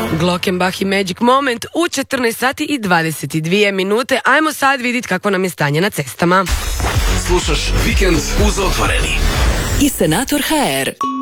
Glockenbach i Magic Moment u 14 sati i 22 minute. Ajmo sad vidjeti kako nam je stanje na cestama. Slušaš Vikend uz Otvoreni. I Senator HR.